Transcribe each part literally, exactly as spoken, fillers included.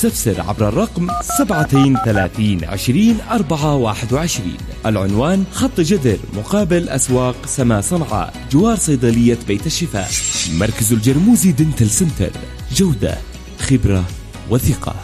استفسر عبر الرقم سبعة ثلاثين عشرين أربعة واحد وعشرين. العنوان خط جدر مقابل أسواق سما صنعاء جوار صيدلية بيت الشفاء. مركز الجرموزي دنتل سنتر، جودة خبرة وثقة.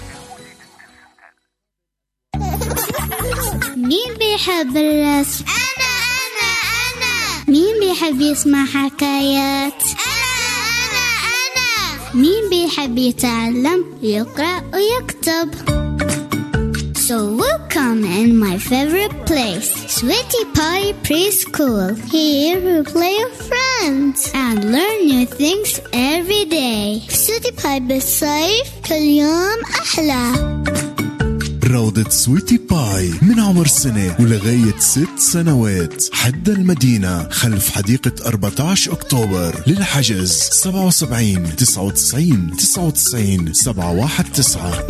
مين بيحب الرسم؟ أنا أنا أنا. مين بيحب يسمع حكايات؟ أنا أنا أنا. مين بيحب يتعلم يقرأ ويكتب؟ So welcome in my favorite place, Sweetie Pie Preschool. Here we play with friends and learn new things every day. Sweetie Pie بالصيف كل يوم أحلى. روضة سويتي باي من عمر سنة ولغاية ست سنوات، حد المدينة خلف حديقة أربعة عشر أكتوبر. للحجز سبعة وسبعين تسعة وتسعين تسعة وتسعين سبعة واحد تسعة.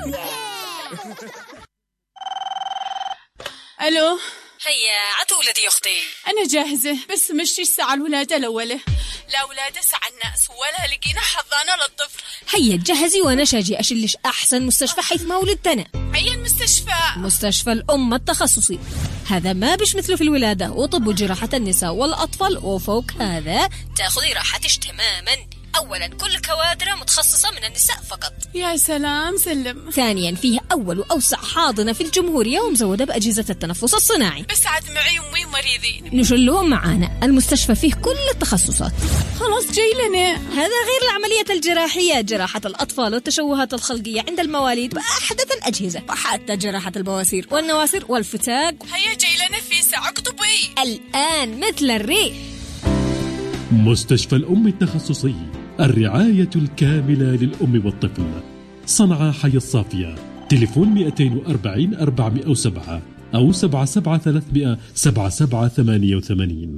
ألو، هيا عتولدي يا أختي. أنا جاهزة، بس مشي الساعة الولادة الأولى. لا ولادة ساعة الناس ولا لقينا حضانة للطفل. هيا تجهزي وأنا شاجي أشلش أحسن مستشفى حيث ما ولدتنا. هيا المستشفى، مستشفى الأم التخصصي. هذا ما بش مثله في الولادة، وطب وجراحة النساء والأطفال، وفوق هذا تأخذي راحتش تماما. أولا كل كوادر متخصصة من النساء فقط. يا سلام سلم. ثانيا فيه أول وأوسع حاضنة في الجمهورية ومزودة بأجهزة التنفس الصناعي. بس عاد معي أمي مريضين. نشلهم معانا. المستشفى فيه كل التخصصات. خلاص جاي لنا. هذا غير العملية الجراحية، جراحة الأطفال والتشوهات الخلقية عند المواليد بأحدث الأجهزة، وحتى جراحة البواسير والنواسير والفتاق. هيا جاي لنا في ساعة قطبي الآن مثل الريح. مستشفى الأم التخصصي، الرعاية الكاملة للأم والطفل. صنعاء حي الصافية. تليفون مئتين وأربعين أربعمئة وسبعة أو سبعة سبعة ثلاثمئة سبعة سبعة ثمانية وثمانين.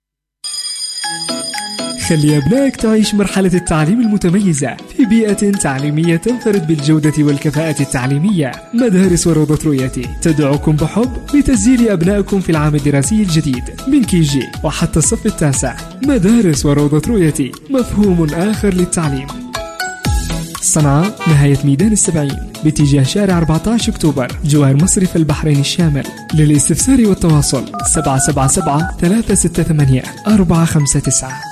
خلي أبنائك تعيش مرحلة التعليم المتميزة في بيئة تعليمية تنفرد بالجودة والكفاءة التعليمية. مدارس وروضة رؤيتي تدعوكم بحب لتسجيل أبنائكم في العام الدراسي الجديد من كي جي وحتى الصف التاسع. مدارس وروضة رؤيتي، مفهوم آخر للتعليم. صنعاء، نهاية ميدان السبعين باتجاه شارع أربعة عشر أكتوبر جوار مصرف البحرين الشامل. للاستفسار والتواصل سبعة سبعة سبعة ثلاثة ستة ثمانية أربعة خمسة تسعة.